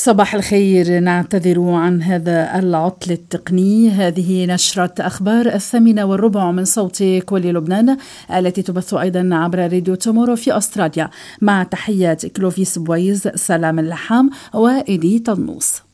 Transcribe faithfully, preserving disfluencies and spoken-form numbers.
صباح الخير، نعتذر عن هذا العطل التقني. هذه نشرة أخبار الثامنة والربع من صوت كل لبنان التي تبث أيضا عبر راديو تومورو في أستراليا، مع تحيات كلوفيس بويز، سلام اللحام وإيدي طنوس.